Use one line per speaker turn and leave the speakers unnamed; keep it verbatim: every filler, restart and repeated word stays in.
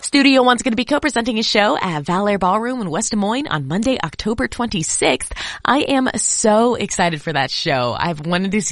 Studio One's going to be co-presenting a show at Valor Ballroom in West Des Moines on Monday, October twenty-sixth. I am so excited for that show. I've wanted to see